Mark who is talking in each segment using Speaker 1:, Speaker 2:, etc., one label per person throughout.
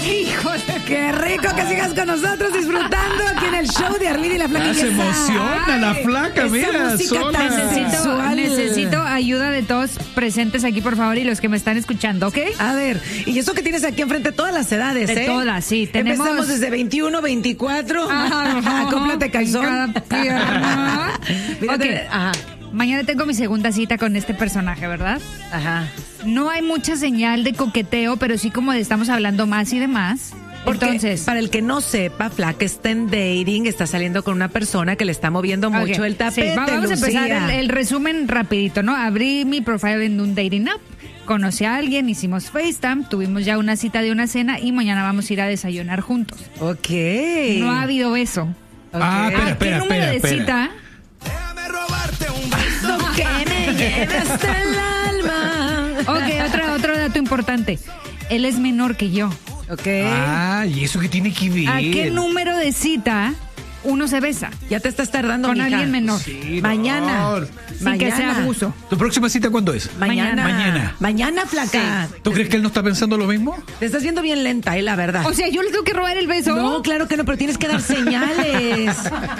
Speaker 1: Híjole, qué rico que sigas con nosotros disfrutando aquí en el show de Arlene y la Flaca.
Speaker 2: Se emociona la Flaca, mira, sola.
Speaker 3: Necesito ayuda de todos presentes aquí, por favor, y los que me están escuchando, ¿ok?
Speaker 1: A ver, y eso que tienes aquí enfrente, todas las edades,
Speaker 3: De todas, sí.
Speaker 1: Empezamos desde 21, 24. Acóplate, calzón.
Speaker 3: Okay.
Speaker 1: Ajá.
Speaker 3: Mañana tengo mi segunda cita con este personaje, ¿verdad?
Speaker 1: Ajá.
Speaker 3: No hay mucha señal de coqueteo, pero sí como de estamos hablando más y demás.
Speaker 1: Porque,
Speaker 3: Entonces,
Speaker 1: para el que no sepa, Flaca está en dating, está saliendo con una persona que le está moviendo mucho el tapete.
Speaker 3: Sí, vamos a empezar
Speaker 1: Lucía.
Speaker 3: el resumen rapidito, ¿no? Abrí mi profile en un dating app, conocí a alguien, hicimos FaceTime, tuvimos ya una cita de una cena y mañana vamos a ir a desayunar juntos.
Speaker 1: Ok.
Speaker 3: No ha habido beso.
Speaker 1: Okay.
Speaker 3: ¿Qué número de cita?
Speaker 4: Déjame robarte un beso.
Speaker 1: Que me lleve hasta el alma.
Speaker 3: Ok, otro dato importante. Él es menor que yo.
Speaker 1: Ok.
Speaker 2: ¿Y eso qué tiene que ver?
Speaker 3: ¿A qué número de cita uno se besa?
Speaker 1: Ya te estás tardando,
Speaker 3: Con
Speaker 1: mija.
Speaker 3: alguien menor.
Speaker 2: Sí,
Speaker 1: Mañana.
Speaker 3: Sin que sea abuso.
Speaker 2: ¿Tu próxima cita cuándo es?
Speaker 1: Mañana. Mañana, Flaca.
Speaker 3: Sí.
Speaker 2: ¿Tú crees que él no está pensando lo mismo?
Speaker 1: Te estás viendo bien lenta, la verdad.
Speaker 3: O sea, yo le tengo que robar el beso.
Speaker 1: No, claro que no, pero tienes que dar señales.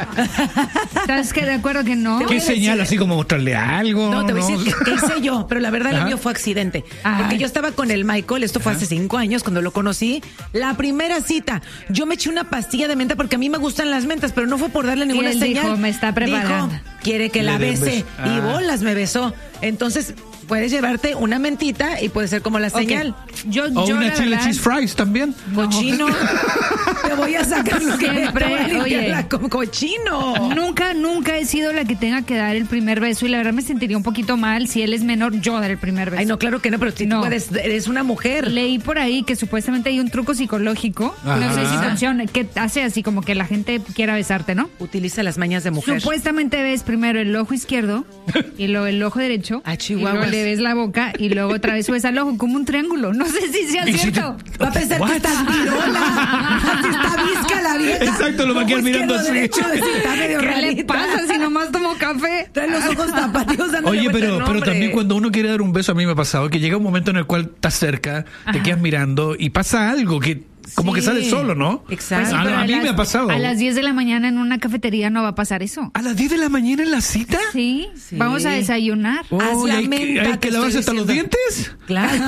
Speaker 3: ¿Sabes qué? De acuerdo que no.
Speaker 2: ¿Qué señal? ¿Así como mostrarle algo?
Speaker 1: No, te voy a decir qué hice yo, pero la verdad
Speaker 2: Ajá.
Speaker 1: lo mío fue accidente.
Speaker 3: Ajá.
Speaker 1: Porque yo estaba con el Michael, esto fue hace 5 años cuando lo conocí. La primera cita, yo me eché una pastilla de menta porque a mí me gustan las mentas, pero no fue por darle ninguna
Speaker 3: él
Speaker 1: señal.
Speaker 3: dijo, me está preparando.
Speaker 1: Dijo, quiere que la
Speaker 2: Le den
Speaker 1: bese.
Speaker 2: beso.
Speaker 1: Y bolas me besó. Entonces, puedes llevarte una mentita y puede ser como la señal.
Speaker 3: Yo,
Speaker 2: ¿O
Speaker 3: yo
Speaker 2: una
Speaker 3: la
Speaker 2: chile
Speaker 3: verdad,
Speaker 2: cheese fries también?
Speaker 1: Cochino. Te voy a sacar lo que
Speaker 3: Siempre,
Speaker 1: te voy a limpiar
Speaker 3: oye.
Speaker 1: la cochino.
Speaker 3: Nunca he sido la que tenga que dar el primer beso y la verdad me sentiría un poquito mal si él es menor, yo dar el primer beso.
Speaker 1: Ay, no, claro que no, pero si
Speaker 3: No.
Speaker 1: tú eres una mujer.
Speaker 3: Leí por ahí que supuestamente hay un truco psicológico, no
Speaker 2: Ajá.
Speaker 3: sé si funciona, que hace así como que la gente quiera besarte, ¿no?
Speaker 1: Utiliza las mañas de mujer.
Speaker 3: Supuestamente ves primero el ojo izquierdo y luego el ojo derecho
Speaker 1: Ah,
Speaker 3: y
Speaker 1: chihuahuas.
Speaker 3: luego le ves la boca y luego otra vez subes al ojo como un triángulo. No sé si sea
Speaker 2: ¿Y si
Speaker 3: cierto.
Speaker 1: Va a pensar
Speaker 2: What?
Speaker 1: que estás virola. Así está visca la vieja.
Speaker 2: Exacto, lo va a quedar
Speaker 1: Ojo
Speaker 2: mirando
Speaker 1: izquierdo,
Speaker 2: así.
Speaker 1: derecho, está medio
Speaker 3: ¿Qué le
Speaker 1: rarita.
Speaker 3: pasa si nomás tomo café?
Speaker 1: Trae los ojos tapados dándole
Speaker 2: Oye,
Speaker 1: vuelta al
Speaker 2: pero
Speaker 1: nombre.
Speaker 2: también cuando uno quiere dar un beso, a mí me ha pasado que llega un momento en el cual estás cerca, te quedas mirando y pasa algo que como
Speaker 1: Sí.
Speaker 2: que sale solo, ¿no?
Speaker 1: Exacto.
Speaker 3: Pues sí,
Speaker 2: a
Speaker 3: pero
Speaker 2: mí me ha pasado.
Speaker 3: A las 10 de la mañana en una cafetería no va a pasar eso.
Speaker 2: ¿A las 10 de la mañana en la cita?
Speaker 3: Sí,
Speaker 1: Sí.
Speaker 3: vamos a desayunar.
Speaker 2: Oh,
Speaker 1: Haz
Speaker 2: ¿y
Speaker 1: la
Speaker 2: hay,
Speaker 1: menta,
Speaker 2: hay
Speaker 1: te
Speaker 2: que lavarse hasta
Speaker 1: estoy
Speaker 2: los
Speaker 1: diciendo.
Speaker 2: dientes?
Speaker 1: Claro.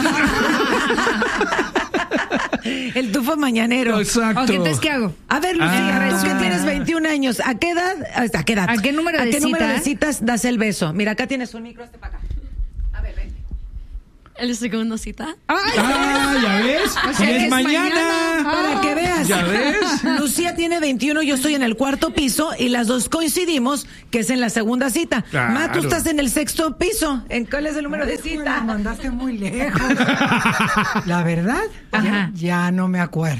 Speaker 1: El tufo mañanero.
Speaker 2: Exacto.
Speaker 3: Ok, entonces, ¿qué hago?
Speaker 1: A ver, Lucía, tú que
Speaker 3: resumen.
Speaker 1: tienes 21 años, ¿a qué edad? ¿A qué edad?
Speaker 3: ¿A qué número de cita?
Speaker 1: citas das el beso? Mira, acá tienes un micro, para acá. A ver, ven.
Speaker 5: ¿El segundo cita?
Speaker 2: ¿Ya ves?
Speaker 3: O sea,
Speaker 2: Y
Speaker 3: que
Speaker 2: es
Speaker 3: es
Speaker 2: mañana.
Speaker 1: Para que veas.
Speaker 2: ¿Ya ves?
Speaker 1: Lucía tiene 21, yo estoy en el 4º piso y las dos coincidimos que es en la segunda cita.
Speaker 2: Claro.
Speaker 1: Ma, tú estás en el 6º piso. ¿En cuál es el número de cita?
Speaker 6: Me mandaste muy lejos. La verdad,
Speaker 3: Ajá.
Speaker 6: ya no me acuerdo.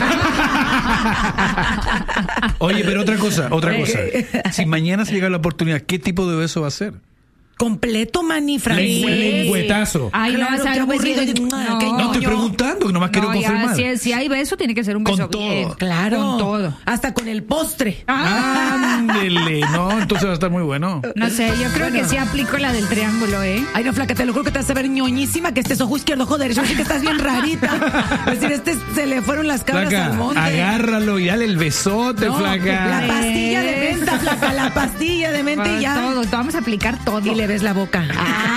Speaker 2: Oye, pero otra cosa. Si mañana se llega la oportunidad, ¿qué tipo de beso va a ser?
Speaker 1: Completo, mani, francés.
Speaker 2: Lengüetazo.
Speaker 3: Ay,
Speaker 1: Claro,
Speaker 3: no vas a
Speaker 1: qué
Speaker 3: ver, pues,
Speaker 1: aburrido.
Speaker 3: sí,
Speaker 1: Qué
Speaker 2: No, estoy
Speaker 1: ñoño.
Speaker 2: preguntando, nomás quiero
Speaker 3: No, ya,
Speaker 2: confirmar.
Speaker 3: si hay beso, tiene que ser un
Speaker 2: Con
Speaker 3: beso
Speaker 2: todo.
Speaker 3: bien.
Speaker 1: Claro.
Speaker 3: Con todo.
Speaker 1: Hasta con el postre.
Speaker 2: Ándele, no, entonces va a estar muy bueno.
Speaker 3: No sé, yo creo que sí aplico la del triángulo, ¿eh?
Speaker 1: Ay, no, Flaca, te lo juro que te vas a ver ñoñísima, que estés ojo izquierdo, ojo derecho, así que estás bien rarita. Es decir, se le fueron las cabras
Speaker 2: Flaca,
Speaker 1: al monte.
Speaker 2: agárralo y dale el besote,
Speaker 1: No,
Speaker 2: flaca.
Speaker 1: La pastilla de menta, Flaca, la pastilla de menta y ya.
Speaker 3: Todo, vamos a aplicar todo.
Speaker 1: Y le ves la boca.